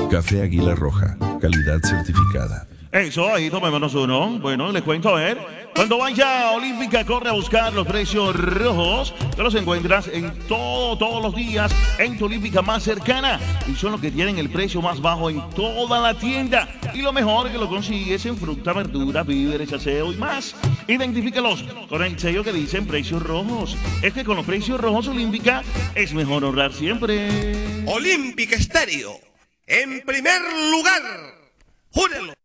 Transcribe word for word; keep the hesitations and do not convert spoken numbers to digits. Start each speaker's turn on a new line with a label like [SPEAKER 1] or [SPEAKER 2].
[SPEAKER 1] Café Águila Roja, calidad certificada.
[SPEAKER 2] Eso, ahí tomémonos uno. Bueno, les cuento, a ver. Cuando vaya a Olímpica, corre a buscar los precios rojos, que los encuentras en todo, todos los días en tu Olímpica más cercana. Y son los que tienen el precio más bajo en toda la tienda. Y lo mejor que lo consigues en fruta, verdura, víveres, aseo y más. Identifícalos con el sello que dicen precios rojos. Es que con los precios rojos Olímpica es mejor ahorrar siempre.
[SPEAKER 3] Olímpica Estéreo, en primer lugar. ¡Júrelo!